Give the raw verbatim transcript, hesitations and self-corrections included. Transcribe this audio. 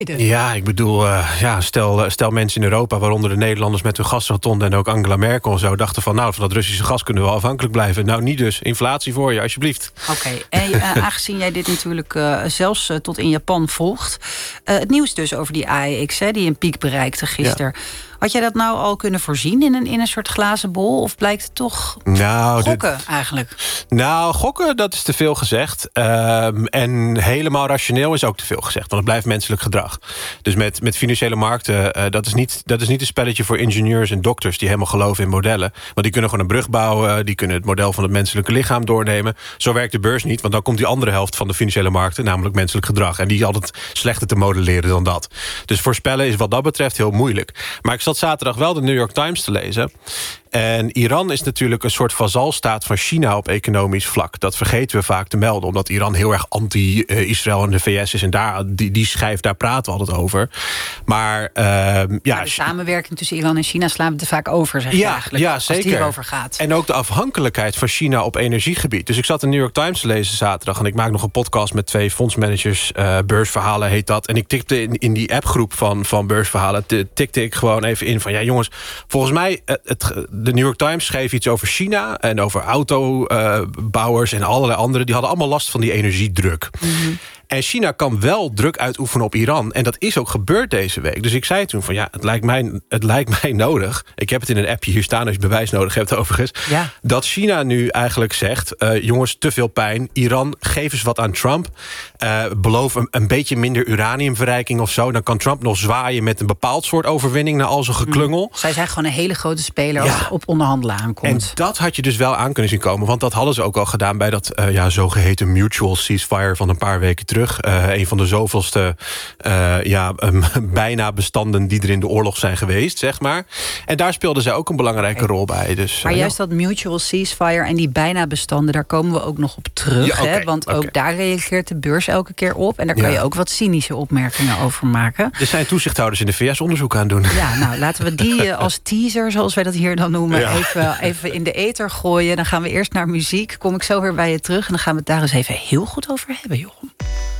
Ja, ik bedoel, uh, ja, stel, stel mensen in Europa, waaronder de Nederlanders met hun gasrotonde en ook Angela Merkel en zo, dachten van, nou, van dat Russische gas kunnen we wel afhankelijk blijven. Nou, niet dus. Inflatie voor je, alsjeblieft. Oké, okay. en uh, aangezien jij dit natuurlijk uh, zelfs uh, tot in Japan volgt, uh, het nieuws dus over die A E X, hè, die een piek bereikte gisteren. Ja. Had jij dat nou al kunnen voorzien in een, in een soort glazen bol? Of blijkt het toch nou, gokken dit, eigenlijk? Nou, gokken, dat is te veel gezegd. Um, en helemaal rationeel is ook te veel gezegd. Want het blijft menselijk gedrag. Dus met, met financiële markten, uh, dat, is niet, dat is niet een spelletje voor ingenieurs en dokters die helemaal geloven in modellen. Want die kunnen gewoon een brug bouwen. Die kunnen het model van het menselijke lichaam doornemen. Zo werkt de beurs niet. Want dan komt die andere helft van de financiële markten, namelijk menselijk gedrag. En die is altijd slechter te modelleren dan dat. Dus voorspellen is wat dat betreft heel moeilijk. Maar ik zat zaterdag wel de New York Times te lezen. En Iran is natuurlijk een soort vazalstaat van China op economisch vlak. Dat vergeten we vaak te melden, omdat Iran heel erg anti-Israël en de V S is. En daar, die, die schijf, daar praten we altijd over. Maar uh, ja, ja, de samenwerking tussen Iran en China slaan we het vaak over, zeg je ja, eigenlijk. Ja, als zeker. het hierover gaat. En ook de afhankelijkheid van China op energiegebied. Dus ik zat de New York Times te lezen zaterdag. En ik maak nog een podcast met twee fondsmanagers. Uh, Beursverhalen heet dat. En ik tikte in, in die appgroep van, van Beursverhalen, tikte ik gewoon even in van, ja jongens, volgens mij, het, het, de New York Times schreef iets over China en over autobouwers uh, en allerlei anderen. Die hadden allemaal last van die energiedruk. Mm-hmm. En China kan wel druk uitoefenen op Iran. En dat is ook gebeurd deze week. Dus ik zei toen van ja, het lijkt mij, het lijkt mij nodig. Ik heb het in een appje hier staan als je bewijs nodig hebt overigens. Ja. Dat China nu eigenlijk zegt, uh, jongens, te veel pijn. Iran, geef eens wat aan Trump. Uh, beloof een, een beetje minder uraniumverrijking of zo. Dan kan Trump nog zwaaien met een bepaald soort overwinning naar al zijn geklungel. Mm. Zij zijn gewoon een hele grote speler ja. als het op onderhandelen aankomt. En dat had je dus wel aan kunnen zien komen. Want dat hadden ze ook al gedaan bij dat uh, ja, zogeheten mutual ceasefire van een paar weken terug. Uh, een van de zoveelste uh, ja, um, bijna bestanden die er in de oorlog zijn geweest, zeg maar. En daar speelden zij ook een belangrijke rol bij. Dus, maar uh, juist ja. dat mutual ceasefire en die bijna bestanden, daar komen we ook nog op terug. Ja, okay, hè? Want okay. ook daar reageert de beurs elke keer op. En daar kan ja. je ook wat cynische opmerkingen over maken. Er zijn toezichthouders in de V S onderzoek aan doen. Ja, nou laten we die uh, als teaser, zoals wij dat hier dan noemen, ja. even, even in de ether gooien. Dan gaan we eerst naar muziek. Kom ik zo weer bij je terug. En dan gaan we het daar eens even heel goed over hebben, Jochem.